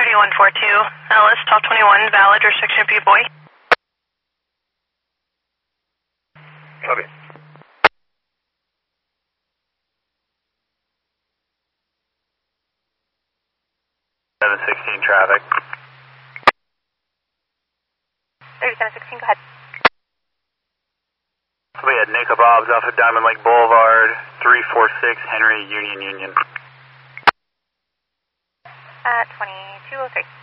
3142, Ellis, top 21, valid restriction for you, boy. Copy. 716 traffic. 3716, go ahead. We had Nick Bob's off of Diamond Lake Boulevard, 346 Henry Union. 2203.